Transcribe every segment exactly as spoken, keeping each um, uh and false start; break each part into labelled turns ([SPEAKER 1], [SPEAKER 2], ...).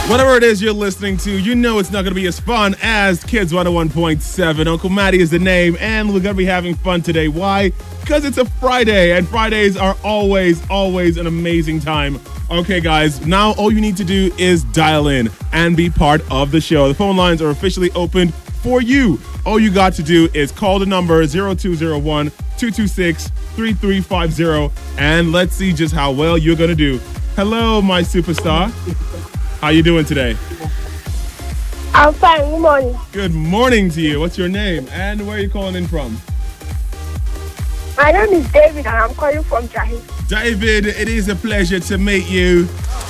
[SPEAKER 1] Whatever it is you're listening to, you know it's not going to be as fun as Kids one oh one point seven. Uncle Matty is the name, and we're going to be having fun today. Why? Because it's a Friday, and Fridays are always, always an amazing time. Okay, guys, now all you need to do is dial in and be part of the show. The phone lines are officially open for you. All you got to do is call the number zero two zero one, two two six, three three five zero, and let's see just how well you're going to do. Hello, my superstar. How you doing today?
[SPEAKER 2] I'm fine. Good morning.
[SPEAKER 1] Good morning to you. What's your name and where are you calling in from?
[SPEAKER 2] My name is David and I'm calling from Jahi.
[SPEAKER 1] David, it is a pleasure to meet you.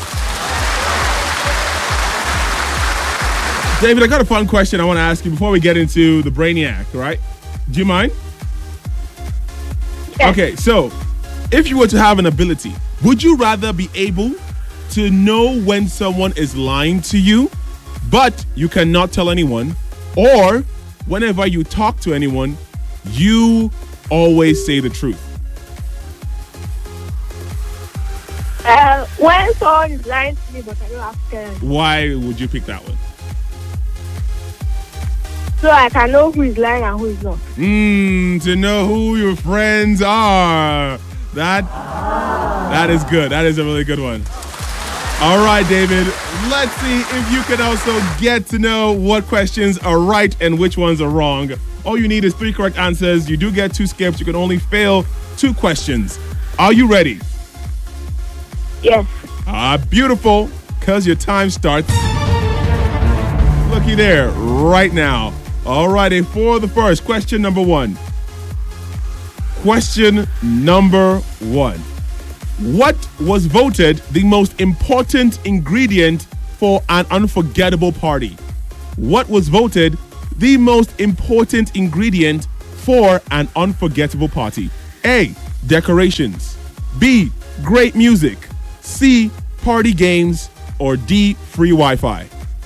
[SPEAKER 1] David, I got a fun question I want to ask you before we get into the Brainiac, right? Do you mind?
[SPEAKER 2] Yes.
[SPEAKER 1] Okay, so if you were to have an ability, would you rather be able to know when someone is lying to you, but you cannot tell anyone, or whenever you talk to anyone, you always say the truth?
[SPEAKER 2] Uh, when someone is lying to me, but I don't have to tell them,
[SPEAKER 1] Why would you pick that one?
[SPEAKER 2] so I can know who is lying and who is not.
[SPEAKER 1] Mmm, to know who your friends are. That, that is good. That is a really good one. All right, David, let's see if you can also get to know what questions are right and which ones are wrong. All you need is three correct answers. You do get two skips. You can only fail two questions. Are you ready?
[SPEAKER 2] Yes.
[SPEAKER 1] Ah, beautiful, because your time starts. Looky there, right now. All righty, for the first, question number one. Question number one. What was voted the most important ingredient for an unforgettable party? What was voted the most important ingredient for an unforgettable party? A, decorations. B, great music. C, party games. Or D, free Wi-Fi.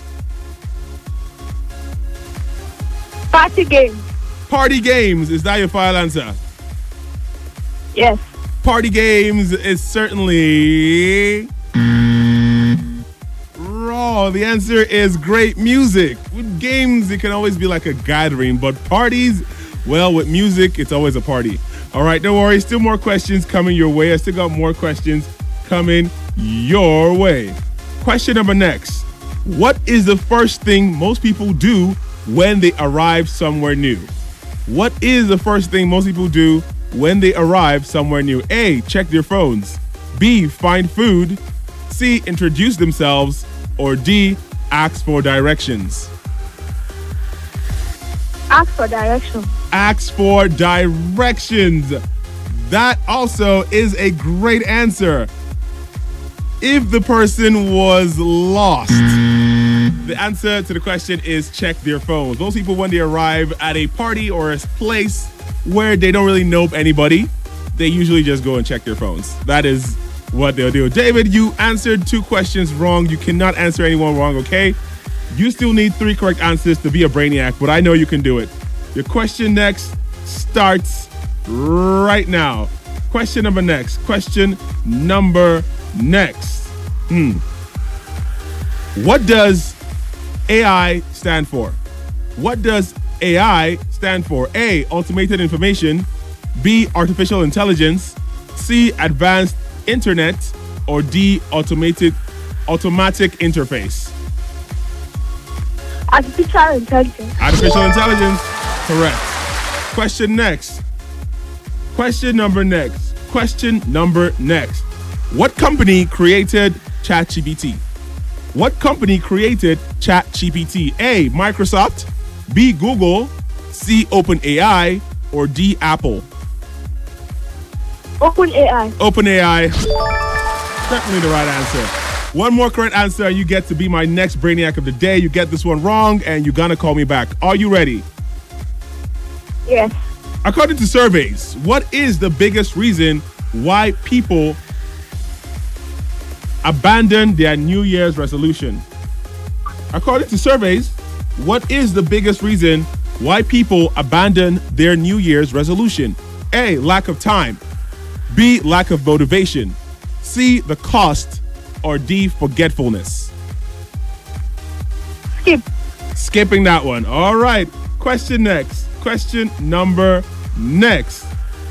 [SPEAKER 2] Party game.
[SPEAKER 1] Party games, is that your final answer?
[SPEAKER 2] Yes.
[SPEAKER 1] Party games is certainly wrong. The answer is great music. With games, it can always be like a gathering, but parties, well, with music, it's always a party. All right, don't worry. Still more questions coming your way. I still got more questions coming your way. Question number next. What is the first thing most people do when they arrive somewhere new? What is the first thing most people do when they arrive somewhere new? A, check their phones. B, find food. C, introduce themselves. Or D, ask for directions.
[SPEAKER 2] Ask for direction.
[SPEAKER 1] Ask for directions. That also is a great answer. If the person was lost, the answer to the question is check their phones. Most people, when they arrive at a party or a place where they don't really know anybody, they usually just go and check their phones. That is what they'll do. David, you answered two questions wrong. You cannot answer anyone wrong, okay? You still need three correct answers to be a Brainiac, but I know you can do it. Your question next starts right now. Question number next. Question number next. Hmm. What does A I stand for? What does A I stand for? A, automated information. B, artificial intelligence. C, advanced internet. Or D, automated automatic interface.
[SPEAKER 2] Artificial intelligence.
[SPEAKER 1] Artificial intelligence. Correct. Question next. Question number next. Question number next. What company created ChatGPT? What company created ChatGPT? A, Microsoft. B, Google. C, OpenAI. Or D, Apple.
[SPEAKER 2] OpenAI.
[SPEAKER 1] OpenAI. Definitely the right answer. One more correct answer, you get to be my next Brainiac of the day. You get this one wrong, and you're gonna call me back. Are you ready?
[SPEAKER 2] Yes.
[SPEAKER 1] According to surveys, what is the biggest reason why people abandon their New Year's resolution? According to surveys, what is the biggest reason why people abandon their New Year's resolution? A, lack of time. B, lack of motivation. C, the cost. Or D, forgetfulness.
[SPEAKER 2] Skip.
[SPEAKER 1] Skipping that one. All right. Question next. Question number next.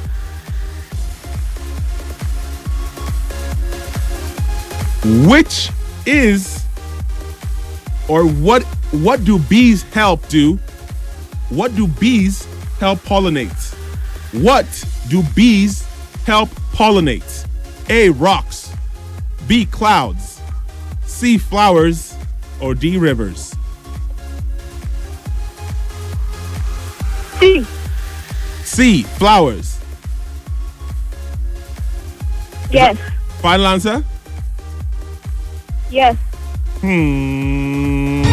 [SPEAKER 1] Which is or what what do bees help do? What do bees help pollinate? What do bees help pollinate? A, rocks. B, clouds. C, flowers. Or D, rivers.
[SPEAKER 2] C.
[SPEAKER 1] C, flowers.
[SPEAKER 2] Yes.
[SPEAKER 1] Final answer?
[SPEAKER 2] Yes.
[SPEAKER 1] Hmm.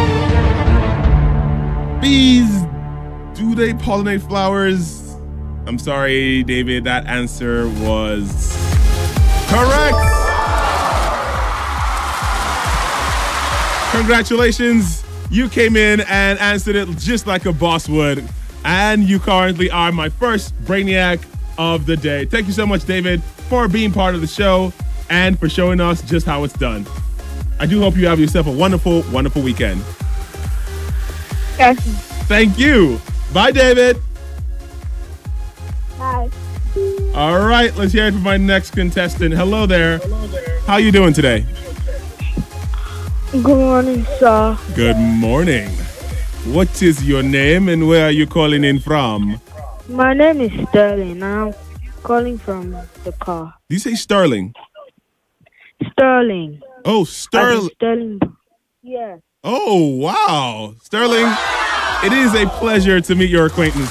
[SPEAKER 1] Bees, do they pollinate flowers? I'm sorry, David, that answer was correct. Congratulations. You came in and answered it just like a boss would. And you currently are my first Brainiac of the day. Thank you so much, David, for being part of the show and for showing us just how it's done. I do hope you have yourself a wonderful, wonderful weekend.
[SPEAKER 2] Yes.
[SPEAKER 1] Thank you. Bye, David.
[SPEAKER 2] Bye.
[SPEAKER 1] All right, let's hear it from my next contestant. Hello there. Hello there. How you doing today?
[SPEAKER 2] Good morning, sir.
[SPEAKER 1] Good morning. What is your name and where are you calling in from?
[SPEAKER 2] My name is Sterling, and I'm calling from the car.
[SPEAKER 1] Do you say Sterling?
[SPEAKER 2] Sterling.
[SPEAKER 1] Oh,
[SPEAKER 2] As in
[SPEAKER 1] Sterling.
[SPEAKER 2] Sterling. Yeah.
[SPEAKER 1] Oh, wow. Sterling, it is a pleasure to meet your acquaintance.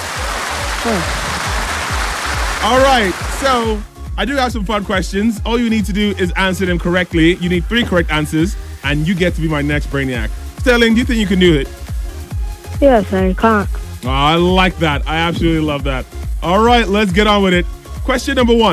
[SPEAKER 1] All right, so I do have some fun questions. All you need to do is answer them correctly. You need three correct answers, and you get to be my next Brainiac. Sterling, do you think you can do it?
[SPEAKER 2] Yes, I can't.
[SPEAKER 1] Oh, I like that. I absolutely love that. All right, let's get on with it. Question number one.